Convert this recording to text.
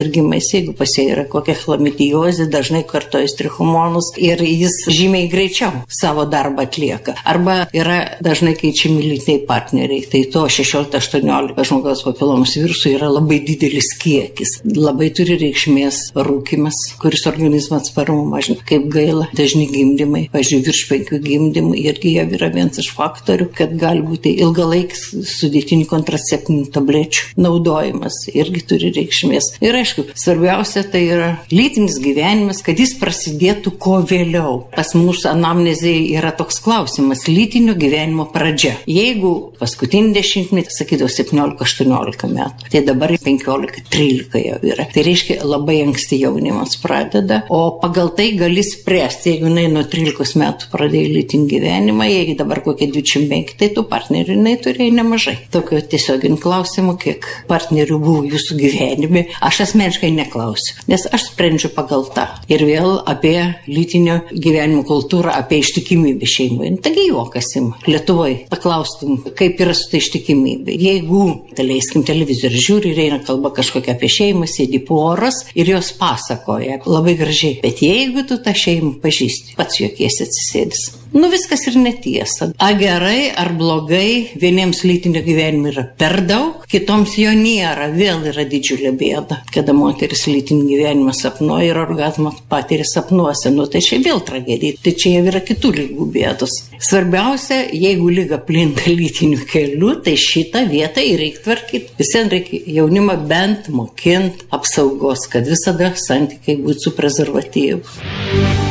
susirgymais, jeigu pas ją yra kokia chlamidijozė, dažnai kartojas trichomonus ir jis žymiai greičiau savo darbą atlieka. Arba yra dažnai keičiami lytiniai partneriai. Tai to 16-18 žmogaus papilomos virusų yra labai didelis kiekis. Labai turi reikšmės rūkymas, kuris organizmo atsparumą mažina. Kaip gaila, dažni gimdymai, pavyzdžiui, virš 5 gimdymų irgi jie yra vienas iš faktorių, kad gali būti ilgalaikis sudėtinių kontraceptinių tablečių naudojimas irgi turi reikšmės. Ir aišku, svarbiausia tai yra lytinis gyvenimas, kad jis prasidėtų kuo vėliau. Pas mūsų anamnezėje yra toks klausimas - lytinio gyvenimo pradžia. Jeigu paskutinį dešimtmetį, sakydavo 17-18 metų, tai dabar 15-13 jau yra. Tai reiškia, labai anksti jaunimas pradeda, o pagal tai gali spręsti, jeigu nuo 13 metų pradėjo lytinį gyvenimą, jeigu dabar kokie 25, tai tų partnerių turėjai nemažai. Tokio tiesiogin klausimų, kiek partnerių buvo jūsų gyvenime, aš asmeniškai neklausiu, nes aš sprendžiu pagal tą. Ir vėl apie lytinio gyvenimo kultūrą, apie ištikimybę šeimoje. Taigi juokasim. Lietuvoje paklaustum, kaip yra su tai ištikimybė. Jeigu, leiskim, televizorių žiūri ir eina kalba kažkokia apie šeimą, sėdi poros ir jos pasakoja labai gražiai. Bet jeigu tu tą šeimą pažįsti, pats juokiesi atsisėdis. Viskas ir netiesa. A gerai ar blogai, vieniems lytinio gyvenimo yra per daug, kitoms jo nėra. Vėl yra didžiulė bėda, kada moteris lytinį gyvenimą sapnuoja ir orgazmą patiria sapnuose. Tai čia vėl tragedija. Tai čia jau yra kitų lygų bėdos. Svarbiausia, jeigu lyga plinta lytiniu keliu, tai šitą vietą ir reikia tvarkyti. Visiems reikia jaunimą bent mokinti apsaugos, kad visada santykiai būtų su prezervatyvu.